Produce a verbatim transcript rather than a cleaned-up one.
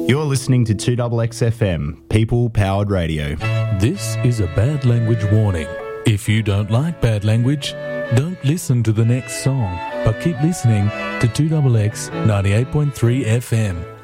You're listening to two X X F M, People Powered Radio. This is a bad language warning. If you don't like bad language, don't listen to the next song, but keep listening to two X X ninety-eight point three F M.